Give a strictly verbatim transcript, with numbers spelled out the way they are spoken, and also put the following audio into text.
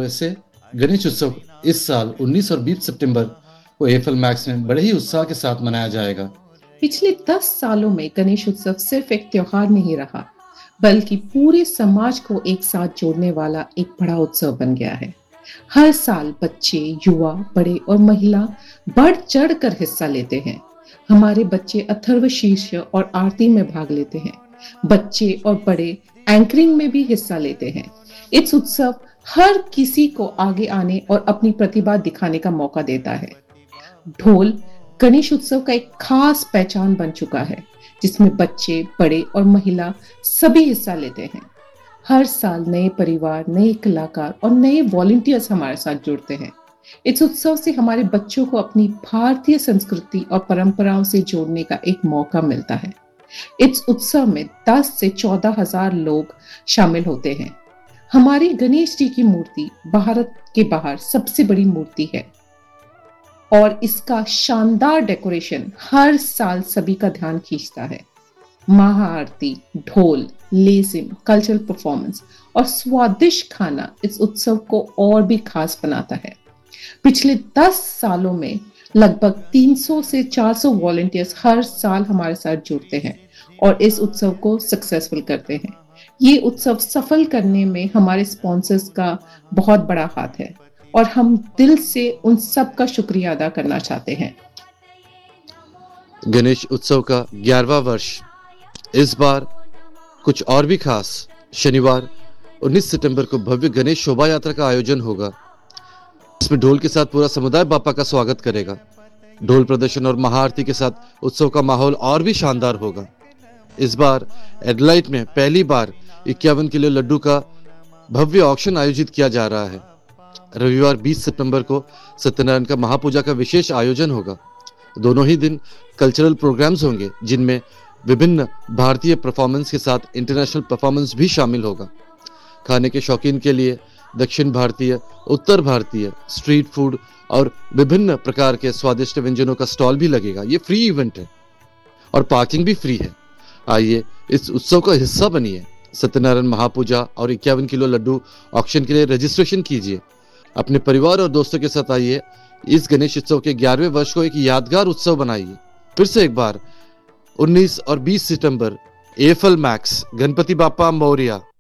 वैसे गणेश उत्सव इस साल उन्नीस और बीस सितंबर को एफएल मैक्स में बड़े ही उत्साह के साथ मनाया जाएगा। पिछले दस सालों में गणेश उत्सव सिर्फ एक त्योहार नहीं रहा, बल्कि पूरे समाज को एक साथ जोड़ने वाला एक बड़ा उत्सव बन गया है। हर साल बच्चे, युवा, बड़े और महिला बढ़ चढ़ कर हिस्सा लेते हैं। हमारे बच्चे अथर्वशीर्ष और आरती में भाग लेते हैं। बच्चे और बड़े एंकरिंग में भी हिस्सा लेते हैं। इस उत्सव हर किसी को आगे आने और अपनी प्रतिभा दिखाने का मौका देता है। ढोल गणेश उत्सव का एक खास पहचान बन चुका है, जिसमें बच्चे, बड़े और महिला सभी हिस्सा लेते हैं। हर साल नए परिवार, नए कलाकार और नए वॉलंटियर्स हमारे साथ जुड़ते हैं। इस उत्सव से हमारे बच्चों को अपनी भारतीय संस्कृति और परंपराओं से जोड़ने का एक मौका मिलता है। इस उत्सव में दस से चौदह हजार लोग शामिल होते हैं। हमारी गणेश जी की मूर्ति भारत के बाहर सबसे बड़ी मूर्ति है और इसका शानदार डेकोरेशन हर साल सभी का ध्यान खींचता है। महाआरती, ढोल, लेजिम, कल्चरल परफॉर्मेंस और स्वादिष्ट खाना इस उत्सव को और भी खास बनाता है। पिछले दस सालों में लगभग तीन सौ से चार सौ वॉलंटियर्स हर साल हमारे साथ जुड़ते हैं और इस उत्सव को सक्सेसफुल करते हैं। ये उत्सव सफल करने में हमारे स्पॉन्सर्स का बहुत बड़ा हाथ है और हम दिल से उन सब का शुक्रिया अदा करना चाहते हैं। गणेश उत्सव का ग्यारहवां वर्ष इस बार कुछ और भी खास। शनिवार उन्नीस सितंबर को भव्य गणेश शोभा यात्रा का आयोजन होगा। इसमें ढोल के साथ पूरा समुदाय बापा का स्वागत करेगा। ढोल प्रदर्शन और महाआरती के साथ उत्सव का माहौल और भी शानदार होगा। इस बार एडलाइट में पहली बार इक्यावन किलो लड्डू का भव्य ऑक्शन आयोजित किया जा रहा है। रविवार बीस सितंबर को सत्यनारायण का महापूजा का विशेष आयोजन होगा। दोनों ही दिन कल्चरल प्रोग्राम्स होंगे, जिनमें विभिन्न भारतीय परफॉर्मेंस के साथ इंटरनेशनल परफॉर्मेंस भी शामिल होगा। खाने के शौकीन के लिए दक्षिण भारतीय, उत्तर भारतीय, स्ट्रीट फूड और विभिन्न प्रकार के स्वादिष्ट व्यंजनों का स्टॉल भी लगेगा। ये फ्री इवेंट है और पार्किंग भी फ्री है। आइए इस उत्सव का हिस्सा बनिए। सत्यनारायण महापूजा और इक्यावन किलो लड्डू ऑक्शन के लिए रजिस्ट्रेशन कीजिए। अपने परिवार और दोस्तों के साथ आइए। इस गणेश उत्सव के ग्यारहवें वर्ष को एक यादगार उत्सव बनाइए। फिर से एक बार उन्नीस और बीस सितंबर एफएल मैक्स, गणपति बाप्पा मोरिया।